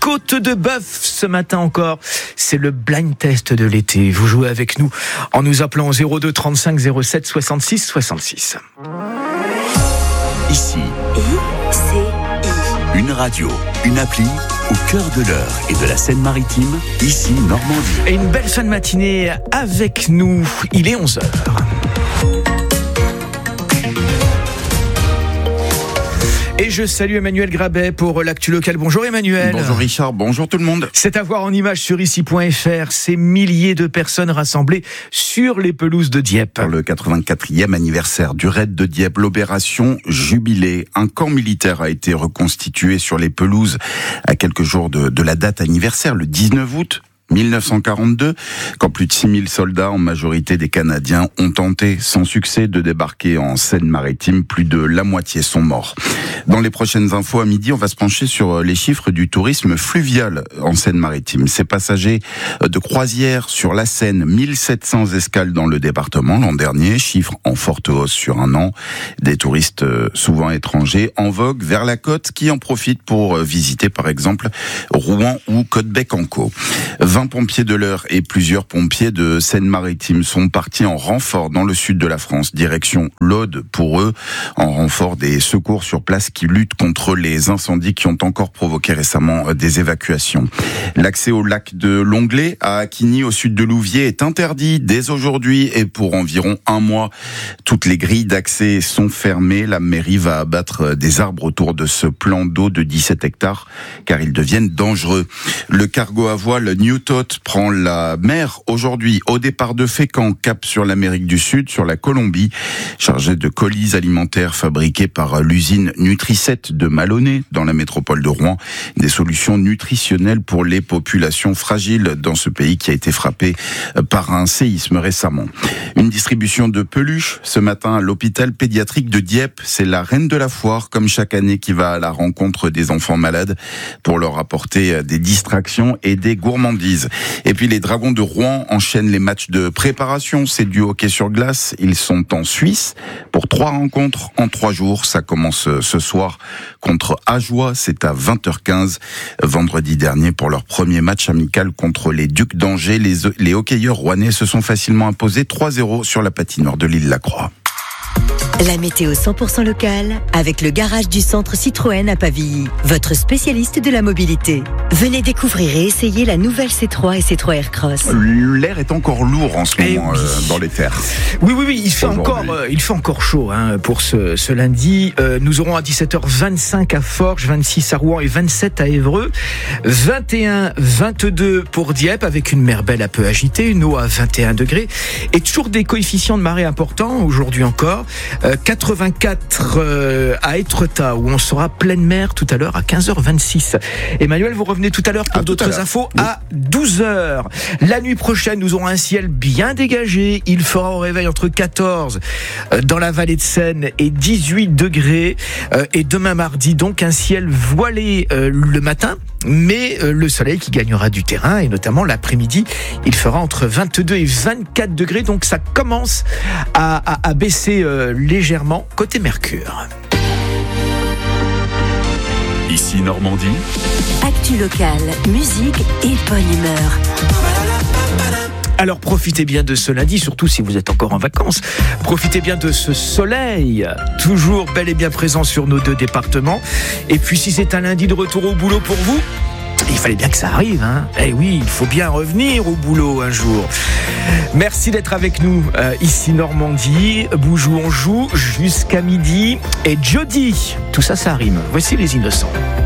côte de bœuf ce matin encore. C'est le blind test de l'été. Vous jouez avec nous en nous appelant au 02 35 07 66 66. Ici, une radio, une appli au cœur de l'Eure et de la Seine-Maritime, ici Normandie. Et une belle fin de matinée avec nous. Il est 11h. Et je salue Emmanuel Grabet pour l'actu locale. Bonjour Emmanuel. Bonjour Richard, bonjour tout le monde. C'est à voir en images sur ici.fr, ces milliers de personnes rassemblées sur les pelouses de Dieppe. Pour le 84e anniversaire du raid de Dieppe, l'opération Jubilé. Un camp militaire a été reconstitué sur les pelouses à quelques jours de la date anniversaire, le 19 août. 1942, quand plus de 6000 soldats, en majorité des Canadiens, ont tenté sans succès de débarquer en Seine-Maritime. Plus de la moitié sont morts. Dans les prochaines infos à midi, on va se pencher sur les chiffres du tourisme fluvial en Seine-Maritime. Ces passagers de croisière sur la Seine, 1700 escales dans le département l'an dernier, chiffre en forte hausse sur un an. Des touristes souvent étrangers en vogue vers la côte qui en profitent pour visiter par exemple Rouen ou Côte-Bec-en-Caux. 20 pompiers de l'Eure et plusieurs pompiers de Seine-Maritime sont partis en renfort dans le sud de la France, direction l'Aude pour eux, en renfort des secours sur place qui luttent contre les incendies qui ont encore provoqué récemment des évacuations. L'accès au lac de Longley à Aquigny, au sud de Louviers, est interdit dès aujourd'hui et pour environ un mois. Toutes les grilles d'accès sont fermées. La mairie va abattre des arbres autour de ce plan d'eau de 17 hectares car ils deviennent dangereux. Le cargo à voile Newtot prend la mer aujourd'hui au départ de Fécamp, cap sur l'Amérique du Sud, sur la Colombie, chargé de colis alimentaires fabriqués par l'usine Nutricet de Malonnet dans la métropole de Rouen. Des solutions nutritionnelles pour les populations fragiles dans ce pays qui a été frappé par un séisme récemment. Une distribution de peluches ce matin à l'hôpital pédiatrique de Dieppe. C'est la reine de la foire, comme chaque année, qui va à la rencontre des enfants malades pour leur apporter des distractions et des gourmandises. Et puis les Dragons de Rouen enchaînent les matchs de préparation. C'est du hockey sur glace. Ils sont en Suisse pour 3 rencontres en 3 jours. Ça commence ce soir contre Ajoie. C'est à 20h15 vendredi dernier pour leur premier match amical contre les Ducs d'Angers. Les hockeyeurs rouennais se sont facilement imposés 3-0 sur la patinoire de l'Île-la-Croix. La météo 100% locale avec le garage du centre Citroën à Pavilly, votre spécialiste de la mobilité. Venez découvrir et essayer la nouvelle C3 et C3 Aircross. L'air est encore lourd en ce moment dans les terres. Oui, il fait encore chaud pour ce lundi. Nous aurons à 17h25 à Forges, 26 à Rouen et 27 à Évreux. 21, 22 pour Dieppe avec une mer belle un peu agitée, une eau à 21 degrés et toujours des coefficients de marée importants aujourd'hui encore. 84 à Étretat où on sera pleine mer tout à l'heure à 15h26. Emmanuel, vous revenez tout à l'heure pour d'autres infos à 12h. La nuit prochaine, nous aurons un ciel bien dégagé. Il fera au réveil entre 14 dans la vallée de Seine et 18 degrés. Et demain mardi, donc un ciel voilé le matin, mais le soleil qui gagnera du terrain et notamment l'après-midi, il fera entre 22 et 24 degrés. Donc ça commence à baisser légèrement côté Mercure. Ici Normandie. Actu locale, musique et bonne humeur. Alors profitez bien de ce lundi, surtout si vous êtes encore en vacances. Profitez bien de ce soleil, toujours bel et bien présent sur nos 2 départements. Et puis si c'est un lundi de retour au boulot pour vous, il fallait bien que ça arrive, hein. Eh oui, il faut bien revenir au boulot un jour. Merci d'être avec nous ici Normandie. Boujou on joue jusqu'à midi. Et Jody, tout ça rime. Voici les Innocents.